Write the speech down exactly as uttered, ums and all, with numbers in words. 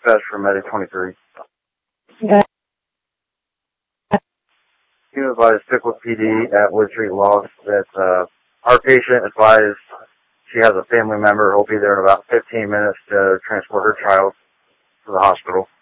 dispatch from Medic twenty-three. Okay. He was advised Pickles P D at Wood Street Lost that uh, our patient advised she has a family member who'll be there in about fifteen minutes to transport her child to the hospital.